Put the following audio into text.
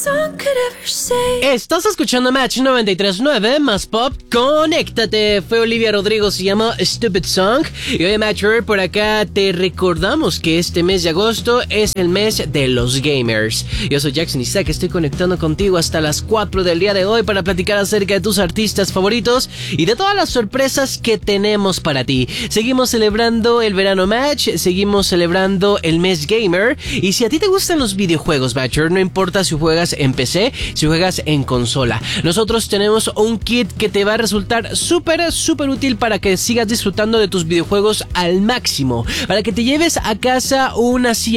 Estás escuchando Match 93.9 más pop. Conéctate. Fue Olivia Rodrigo, se llama Stupid Song. Y hoy, Matcher, por acá te recordamos que este mes de agosto es el mes de los gamers. Yo soy Jackson Isaac, estoy conectando contigo hasta las 4 del día de hoy para platicar acerca de tus artistas favoritos y de todas las sorpresas que tenemos para ti. Seguimos celebrando el verano Match, seguimos celebrando el mes gamer. Y si a ti te gustan los videojuegos, Matcher, no importa si juegas en PC, si juegas en consola, nosotros tenemos un kit que te va a resultar súper útil para que sigas disfrutando de tus videojuegos al máximo, para que te lleves a casa una silla